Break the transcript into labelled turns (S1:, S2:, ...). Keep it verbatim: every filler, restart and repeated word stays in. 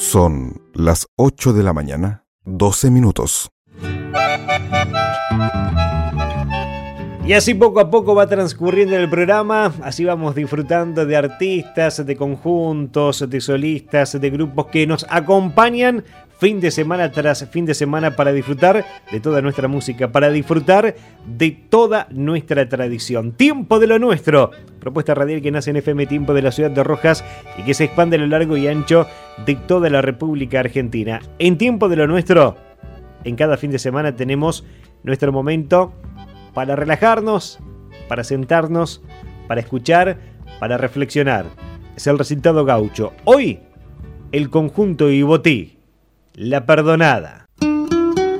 S1: Son las ocho de la mañana, doce minutos.
S2: Y así poco a poco va transcurriendo el programa, así vamos disfrutando de artistas, de conjuntos, de solistas, de grupos que nos acompañan fin de semana tras fin de semana para disfrutar de toda nuestra música, para disfrutar de toda nuestra tradición. Tiempo de lo nuestro, propuesta radial que nace en F M Tiempo de la ciudad de Rojas y que se expande a lo largo y ancho de toda la República Argentina. En Tiempo de lo nuestro, en cada fin de semana tenemos nuestro momento para relajarnos, para sentarnos, para escuchar, para reflexionar. Es el Recitado Gaucho. Hoy, el conjunto Ibotí, La Perdonada.